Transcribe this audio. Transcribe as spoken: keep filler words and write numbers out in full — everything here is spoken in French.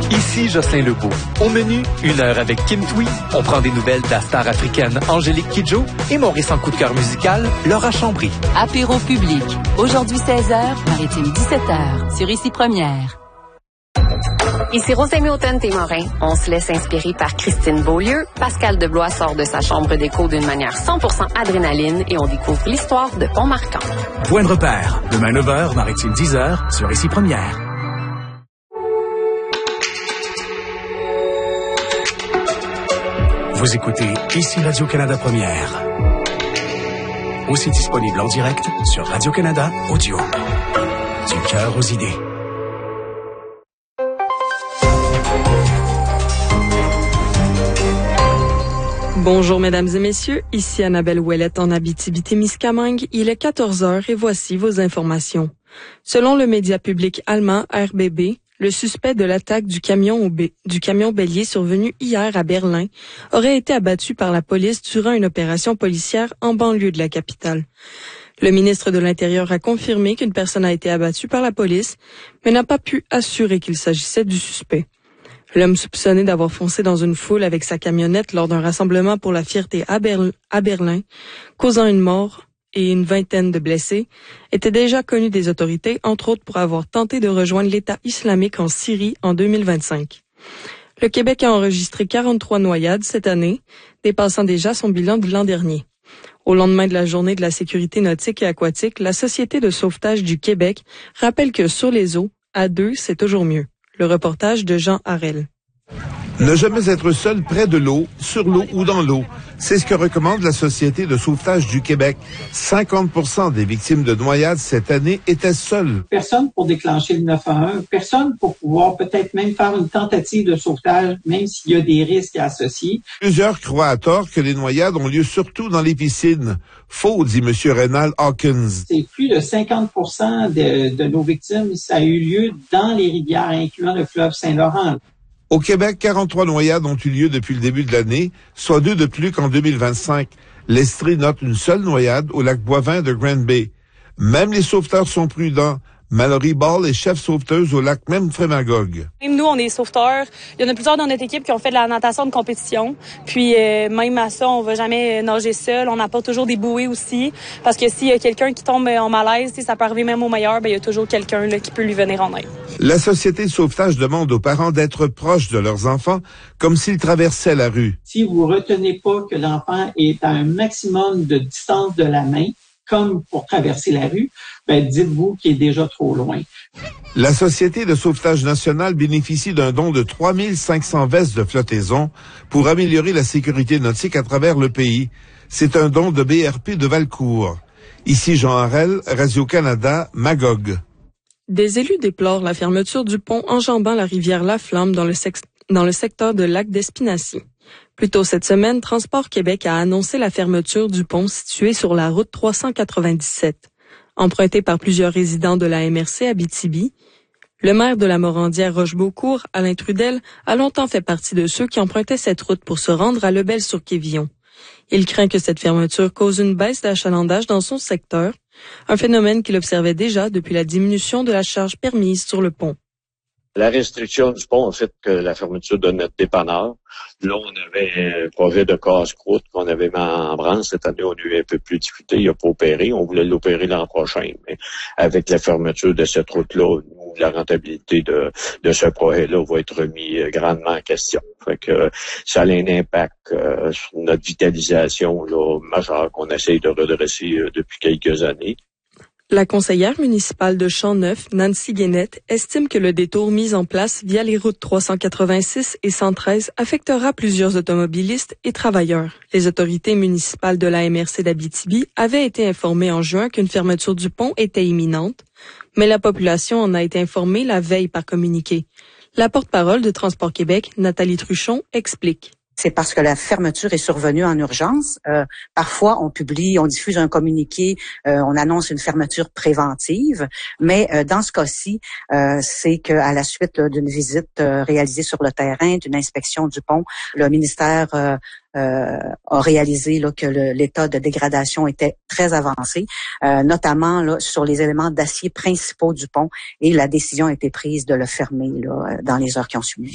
Ici Jocelyn Legault. Au menu, une heure avec Kim Thuy. On prend des nouvelles de la star africaine Angélique Kidjo et mon récent coup de cœur musical, Laura Chambry. Apéro public. Aujourd'hui seize heures, Maritime dix-sept heures. Sur Ici Première. Ici Rosemée Automne-Témorin. On se laisse inspirer par Christine Beaulieu. Pascal Deblois sort de sa chambre d'écho d'une manière cent pour cent adrénaline et on découvre l'histoire de Pont-Marquant. Point de repère. Demain neuf heures, Maritime dix heures, sur Ici Première. Vous écoutez Ici Radio-Canada Première. Aussi disponible en direct sur Radio-Canada Audio. Du cœur aux idées. Bonjour mesdames et messieurs, ici Annabelle Ouellette en Abitibi-Témiscamingue. Il est quatorze heures et voici vos informations. Selon le média public allemand R B B, le suspect de l'attaque du camion, au Bé- du camion bélier survenu hier à Berlin aurait été abattu par la police durant une opération policière en banlieue de la capitale. Le ministre de l'Intérieur a confirmé qu'une personne a été abattue par la police, mais n'a pas pu assurer qu'il s'agissait du suspect. L'homme soupçonné d'avoir foncé dans une foule avec sa camionnette lors d'un rassemblement pour la fierté à, Berl- à Berlin, causant une mort et une vingtaine de blessés, était déjà connu des autorités, entre autres pour avoir tenté de rejoindre l'État islamique en Syrie en deux mille vingt-cinq. Le Québec a enregistré quarante-trois noyades cette année, dépassant déjà son bilan de l'an dernier. Au lendemain de la journée de la sécurité nautique et aquatique, la Société de sauvetage du Québec rappelle que sur les eaux, à deux, c'est toujours mieux. Le reportage de Jean Harel. Ne jamais être seul près de l'eau, sur l'eau ou dans l'eau. C'est ce que recommande la Société de sauvetage du Québec. cinquante pour cent des victimes de noyades cette année étaient seules. Personne pour déclencher le neuf un un, personne pour pouvoir peut-être même faire une tentative de sauvetage, même s'il y a des risques associés. Plusieurs croient à tort que les noyades ont lieu surtout dans les piscines. Faux, dit M. Reynald Hawkins. C'est plus de cinquante pour cent de, de nos victimes, ça a eu lieu dans les rivières, incluant le fleuve Saint-Laurent. Au Québec, quarante-trois noyades ont eu lieu depuis le début de l'année, soit deux de plus qu'en deux mille vingt-cinq. L'Estrie note une seule noyade au lac Boivin de Grand Bay. Même les sauveteurs sont prudents. Mallory Ball est chef sauveteuse au lac Memphremagog. Même nous, on est sauveteurs. Il y en a plusieurs dans notre équipe qui ont fait de la natation de compétition. Puis euh, même à ça, on va jamais nager seul. On apporte toujours des bouées aussi. Parce que s'il y a quelqu'un qui tombe en malaise, ça peut arriver même au meilleur, ben, il y a toujours quelqu'un là, qui peut lui venir en aide. La Société de sauvetage demande aux parents d'être proches de leurs enfants, comme s'ils traversaient la rue. Si vous retenez pas que l'enfant est à un maximum de distance de la main, comme pour traverser la rue, ben dites-vous qu'il est déjà trop loin. La Société de sauvetage nationale bénéficie d'un don de trois mille cinq cents vestes de flottaison pour améliorer la sécurité nautique à travers le pays. C'est un don de B R P de Valcourt. Ici Jean Harel, Radio-Canada, Magog. Des élus déplorent la fermeture du pont enjambant la rivière Laflamme dans le, sex- dans le secteur de Lac d'Espinacy. Plus tôt cette semaine, Transport Québec a annoncé la fermeture du pont situé sur la route trois cent quatre-vingt-dix-sept. Emprunté par plusieurs résidents de la M R C Abitibi, le maire de la Morandière Rochebeaucourt, Alain Trudel, a longtemps fait partie de ceux qui empruntaient cette route pour se rendre à Lebel-sur-Quévillon. Il craint que cette fermeture cause une baisse d'achalandage dans son secteur, un phénomène qu'il observait déjà depuis la diminution de la charge permise sur le pont. La restriction du pont a fait que la fermeture de notre dépanneur. Là, on avait un projet de casse-croûte qu'on avait mis en branle. Cette année, on a eu un peu plus de difficulté. Il n'a pas opéré. On voulait l'opérer l'an prochain. Mais avec la fermeture de cette route-là, nous, la rentabilité de, de ce projet-là va être remis grandement en question. Fait que ça a un impact euh, sur notre vitalisation là, majeure qu'on essaye de redresser euh, depuis quelques années. La conseillère municipale de Champ-Neuf, Nancy Guénette, estime que le détour mis en place via les routes trois cent quatre-vingt-six et cent treize affectera plusieurs automobilistes et travailleurs. Les autorités municipales de la M R C d'Abitibi avaient été informées en juin qu'une fermeture du pont était imminente, mais la population en a été informée la veille par communiqué. La porte-parole de Transport Québec, Nathalie Truchon, explique. C'est parce que la fermeture est survenue en urgence. Euh, parfois, on publie, on diffuse un communiqué, euh, on annonce une fermeture préventive, mais euh, dans ce cas-ci, euh, c'est qu'à la suite là, d'une visite euh, réalisée sur le terrain, d'une inspection du pont, le ministère euh, euh, a réalisé là, que le, l'état de dégradation était très avancé, euh, notamment là, sur les éléments d'acier principaux du pont, et la décision a été prise de le fermer là, dans les heures qui ont suivi.